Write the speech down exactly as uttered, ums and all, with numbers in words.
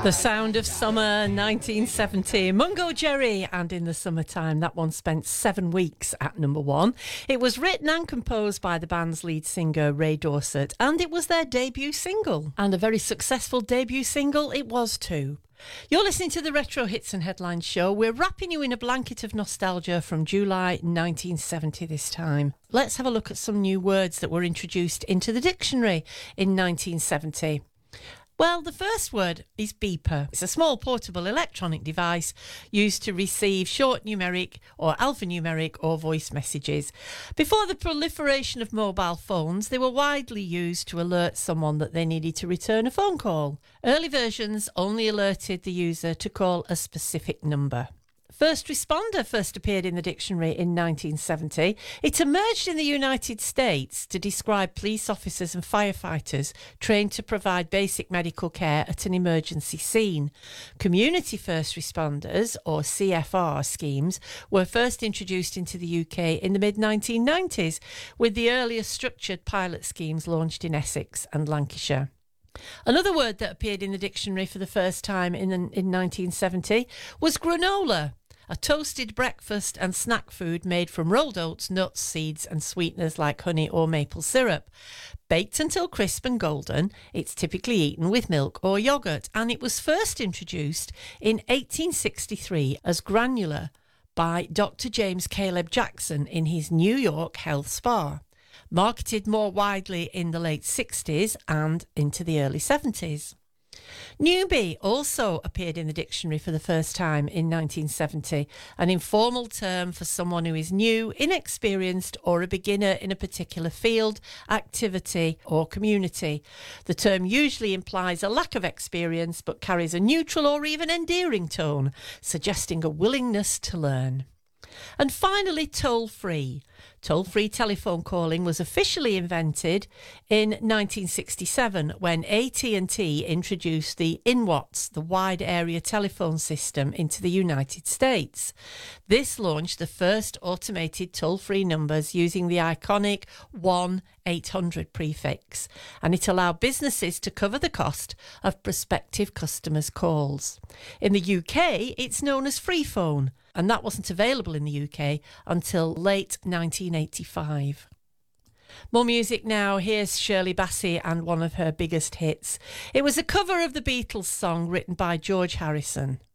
The sound of summer, nineteen seventy. Mungo Jerry, and in the summertime, that one spent seven weeks at number one. It was written and composed by the band's lead singer, Ray Dorset, and it was their debut single. And a very successful debut single it was too. You're listening to the Retro Hits and Headlines show. We're wrapping you in a blanket of nostalgia from July nineteen seventy this time. Let's have a look at some new words that were introduced into the dictionary in nineteen seventy. Well, the first word is beeper. It's a small portable electronic device used to receive short numeric or alphanumeric or voice messages. Before the proliferation of mobile phones, they were widely used to alert someone that they needed to return a phone call. Early versions only alerted the user to call a specific number. First responder first appeared in the dictionary in nineteen seventy. It emerged in the United States to describe police officers and firefighters trained to provide basic medical care at an emergency scene. Community first responders, or C F R schemes, were first introduced into the U K in the mid nineteen nineties, with the earlier structured pilot schemes launched in Essex and Lancashire. Another word that appeared in the dictionary for the first time in, in nineteen seventy was granola, a toasted breakfast and snack food made from rolled oats, nuts, seeds and sweeteners like honey or maple syrup. Baked until crisp and golden, it's typically eaten with milk or yoghurt, and it was first introduced in eighteen sixty-three as granular by Doctor James Caleb Jackson in his New York health spa. Marketed more widely in the late sixties and into the early seventies. Newbie also appeared in the dictionary for the first time in nineteen seventy, an informal term for someone who is new, inexperienced or a beginner in a particular field, activity or community. The term usually implies a lack of experience but carries a neutral or even endearing tone, suggesting a willingness to learn. And finally, toll-free. Toll-free telephone calling was officially invented in nineteen sixty-seven when A T and T introduced the INWATS, the Wide Area Telephone System, into the United States. This launched the first automated toll-free numbers using the iconic one eight hundred prefix, and it allowed businesses to cover the cost of prospective customers' calls. In the U K, it's known as free phone, and that wasn't available in the U K until late nineteen eighty-five. More music now. Here's Shirley Bassey and one of her biggest hits. It was a cover of the Beatles song written by George Harrison.